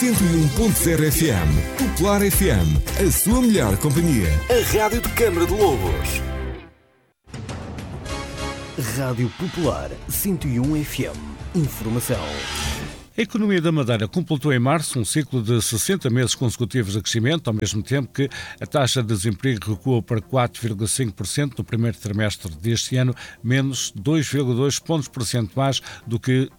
101.0 FM. Popular FM. A sua melhor companhia. A Rádio de Câmara de Lobos. Rádio Popular 101 FM. Informação. A economia da Madeira completou em março um ciclo de 60 meses consecutivos de crescimento, ao mesmo tempo que a taxa de desemprego recuou para 4,5% no primeiro trimestre deste ano, menos 2,2 pontos percentuais do que